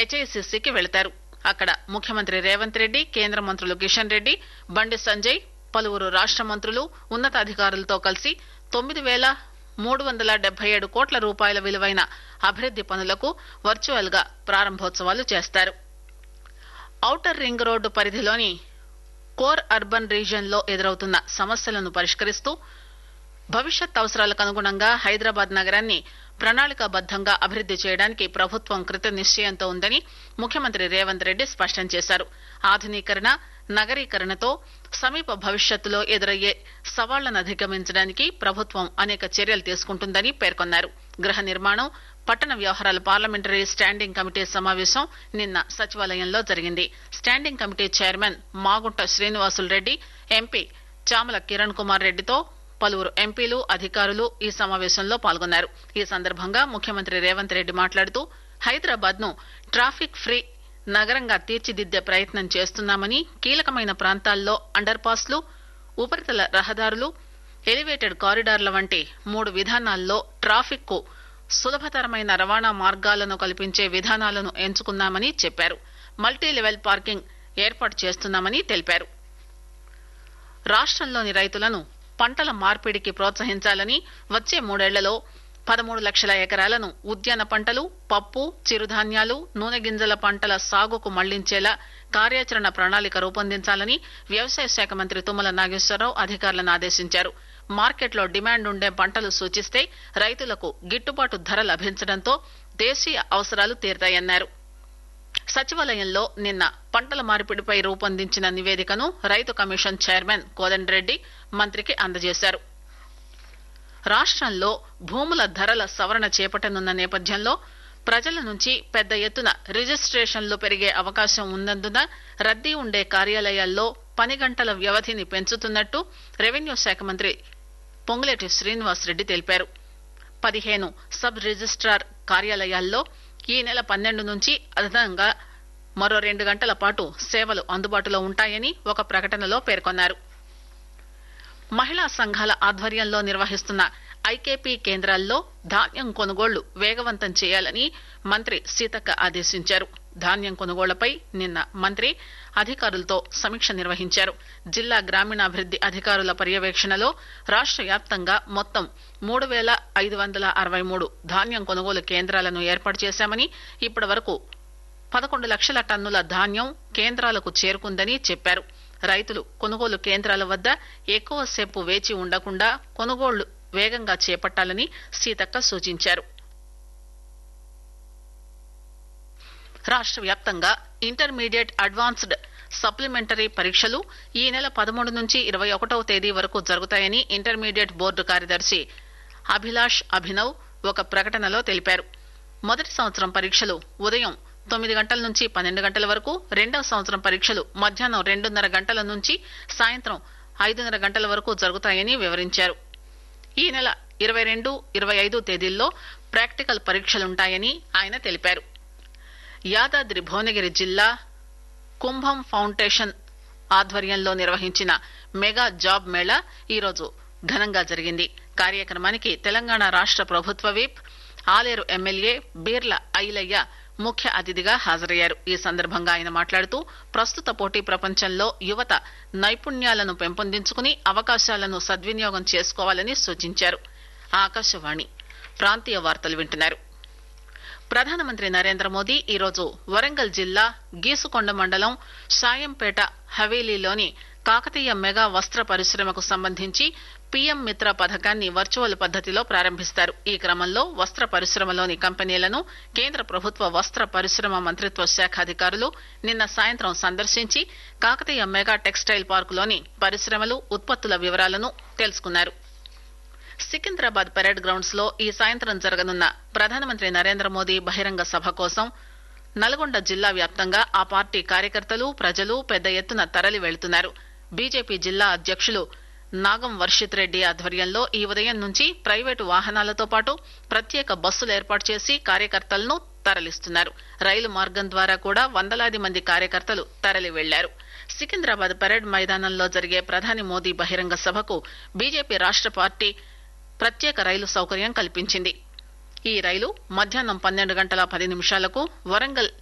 హెచ్ఐసిసికి వెళతారు. అక్కడ ముఖ్యమంత్రి రేవంత్ రెడ్డి, కేంద్ర మంత్రులు కిషన్ రెడ్డి, బండి సంజయ్, పలువురు రాష్ట మంత్రులు, ఉన్నతాధికారులతో కలిసి 9,377 కోట్ల రూపాయల విలువైన అభివృద్ది పనులకు వర్చువల్ గా ప్రారంభోత్సవాలు చేస్తారు. ఔటర్ రింగ్ రోడ్డు పరిధిలోని కోర్ అర్బన్ రీజియన్ లో ఎదురవుతున్న సమస్యలను పరిష్కరిస్తూ భవిష్యత్ అవసరాలకు అనుగుణంగా హైదరాబాద్ నగరాన్ని ప్రణాళికాబద్దంగా అభివృద్ది చేయడానికి ప్రభుత్వం కృతనిశ్చయంతో ఉందని ముఖ్యమంత్రి రేవంత్ రెడ్డి స్పష్టం చేశారు. ఆధునీకరణ, నగరీకరణతో సమీప భవిష్యత్తులో ఎదురయ్యే సవాళ్లను అధిగమించడానికి ప్రభుత్వం అనేక చర్యలు తీసుకుంటుందని పేర్కొన్నారు. గృహ నిర్మాణం, పట్టణ వ్యవహారాల పార్లమెంటరీ స్టాండింగ్ కమిటీ సమావేశం నిన్న సచివాలయంలో జరిగింది. Standing committee chairman Magunta Srinivasulu Reddy, MP Chamala Kiran Kumar రెడ్డితో పలువురు ఎంపీలు, అధికారులు ఈ సమావేశంలో పాల్గొన్నారు. ఈ సందర్భంగా ముఖ్యమంత్రి రేవంత్ రెడ్డి మాట్లాడుతూ హైదరాబాద్ ను ట్రాఫిక్ ఫ్రీ నగరంగా తీర్చిదిద్దే ప్రయత్నం చేస్తున్నామని, కీలకమైన ప్రాంతాల్లో అండర్ పాస్లు, ఉపరితల రహదారులు, ఎలివేటెడ్ కారిడార్ల వంటి 3 విధానాల్లో ట్రాఫిక్ కు సులభతరమైన రవాణా మార్గాలను కల్పించే విధానాలను ఎంచుకున్నామని చెప్పారు. మల్టీ లెవెల్ పార్కింగ్ ఏర్పాటు చేస్తున్నామని తెలిపారు. రాష్టంలోని రైతులను పంటల మార్పిడికి ప్రోత్సహించాలని, వచ్చే 3 ఏళ్లలో 13 లక్షల ఎకరాలను ఉద్యాన పంటలు, పప్పు, చిరుధాన్యాలు, నూనె గింజల పంటల సాగుకు మళ్లించేలా కార్యాచరణ ప్రణాళిక రూపొందించాలని వ్యవసాయ శాఖ మంత్రి తుమ్మల నాగేశ్వరరావు అధికారులను ఆదేశించారు. మార్కెట్లో డిమాండ్ ఉండే పంటలు సూచిస్తే రైతులకు గిట్టుబాటు ధర లభించడంతో దేశీయ అవసరాలు తీరుతాయన్నారు. సచివాలయంలో నిన్న పంటల మార్పిడిపై రూపొందించిన నివేదికను రైతు కమిషన్ చైర్మన్ కోదండరెడ్డి మంత్రికి అందజేశారు. రాష్టంలో భూముల ధరల సవరణ చేపట్టనున్న నేపథ్యంలో ప్రజల నుంచి పెద్ద ఎత్తున రిజిస్ట్రేషన్లు పెరిగే అవకాశం ఉన్నందున రద్దీ ఉండే కార్యాలయాల్లో పని గంటల వ్యవధిని పెంచుతున్నట్టు రెవెన్యూ శాఖ మంత్రి పొంగులేటి శ్రీనివాసరెడ్డి తెలిపారు. 15 సబ్ రిజిస్ట్రార్ కార్యాలయాల్లో ఈ నెల 12 నుంచి అదనంగా మరో 2 గంటల పాటు సేవలు అందుబాటులో ఉంటాయని ఒక ప్రకటనలో పేర్కొన్నారు. మహిళా సంఘాల ఆధ్వర్యంలో నిర్వహిస్తున్న ఐకేపీ కేంద్రాల్లో ధాన్యం కొనుగోళ్లు వేగవంతం చేయాలని మంత్రి సీతక్క ఆదేశించారు. ధాన్యం కొనుగోళ్లపై నిన్న మంత్రి అధికారులతో సమీక్ష నిర్వహించారు. జిల్లా గ్రామీణాభివృద్ది అధికారుల పర్యవేక్షణలో రాష్ట వ్యాప్తంగా మొత్తం 3,563 ధాన్యం కొనుగోలు కేంద్రాలను ఏర్పాటు చేశామని, ఇప్పటి వరకు 11 లక్షల టన్నుల ధాన్యం కేంద్రాలకు చేరుకుందని చెప్పారు. రైతులు కొనుగోలు కేంద్రాల వద్ద ఎక్కువసేపు వేచి ఉండకుండా కొనుగోళ్లు వేగంగా చేపట్టాలని సీతక్క సూచించారు. రాష్ట వ్యాప్తంగా ఇంటర్మీడియట్, అడ్వాన్స్డ్, సప్లిమెంటరీ పరీక్షలు ఈ నెల 13 నుంచి 21వ తేదీ వరకు జరుగుతాయని ఇంటర్మీడియట్ బోర్డు కార్యదర్శి అభిలాష్ అభినవ్ ఒక ప్రకటనలో తెలిపారు. మొదటి సంవత్సరం పరీక్షలు ఉదయం 9 గంటల నుంచి 12 గంటల వరకు, రెండవ సంవత్సరం పరీక్షలు మధ్యాహ్నం 2:30 గంటల నుంచి సాయంత్రం 5:30 గంటల వరకు జరుగుతాయని వివరించారు. ఈ నెల 22, 25 తేదీల్లో ప్రాక్టికల్ పరీక్షలుంటాయని ఆయన తెలిపారు. యాదాద్రి భువనగిరి జిల్లా కుంభం ఫౌండేషన్ ఆధ్వర్యంలో నిర్వహించిన మెగా జాబ్ మేళా ఈరోజు ఘనంగా జరిగింది. కార్యక్రమానికి తెలంగాణ రాష్ట ప్రభుత్వ విప్, ఆలేరు ఎమ్మెల్యే బీర్ల ఐలయ్య ముఖ్య అతిథిగా హాజరయ్యారు. ఈ సందర్భంగా ఆయన మాట్లాడుతూ ప్రస్తుత పోటీ ప్రపంచంలో యువత నైపుణ్యాలను పెంపొందించుకుని అవకాశాలను సద్వినియోగం చేసుకోవాలని సూచించారు. ఆకాశవాణి ప్రాంతీయ వార్తలు వింటున్నారు. ప్రధానమంత్రి నరేంద్ర మోదీ ఈరోజు వరంగల్ జిల్లా గీసుకొండ మండలం సాయంపేట హవేలీలోని కాకతీయ మెగా వస్త్ర పరిశ్రమకు సంబంధించి పీఎం మిత్ర పథకాన్ని వర్చువల్ పద్దతిలో ప్రారంభిస్తారు. ఈ క్రమంలో వస్త్ర పరిశ్రమలోని కంపెనీలను కేంద్ర ప్రభుత్వ వస్త్ర పరిశ్రమ మంత్రిత్వ శాఖ అధికారులు నిన్న సాయంత్రం సందర్శించి కాకతీయ మెగా టెక్స్టైల్ పార్కులోని పరిశ్రమలు, ఉత్పత్తుల వివరాలను తెలుసుకున్నారు. సికింద్రాబాద్ పెరేడ్ గ్రౌండ్స్ లో ఈ సాయంత్రం జరగనున్న ప్రధానమంత్రి నరేంద్ర మోదీ బహిరంగ సభ కోసం నల్గొండ జిల్లా వ్యాప్తంగా ఆ పార్టీ కార్యకర్తలు, ప్రజలు పెద్ద ఎత్తున తరలి వెళ్తున్నారు. బీజేపీ జిల్లా అధ్యక్షులు నాగం వర్షిత్ రెడ్డి ఆధ్వర్యంలో ఈ ఉదయం నుంచి ప్రైవేటు వాహనాలతో పాటు ప్రత్యేక బస్సులు ఏర్పాటు చేసి కార్యకర్తలను తరలిస్తున్నారు. రైలు మార్గం ద్వారా కూడా వందలాది మంది కార్యకర్తలు తరలి వెళ్లారు. సికింద్రాబాద్ పెరేడ్ మైదానంలో జరిగే ప్రధాని మోదీ బహిరంగ సభకు బీజేపీ రాష్ట పార్టీ ప్రత్యేక రైలు సౌకర్యం కల్పించింది. ఈ రైలు మధ్యాహ్నం 12 గంటల 10 నిమిషాలకు వరంగల్